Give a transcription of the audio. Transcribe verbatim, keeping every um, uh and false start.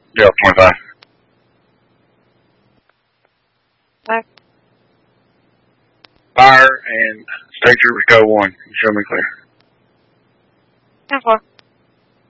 Yeah, twenty-five. Fire. Fire and State Troopers Code one. Show me clear. ten four.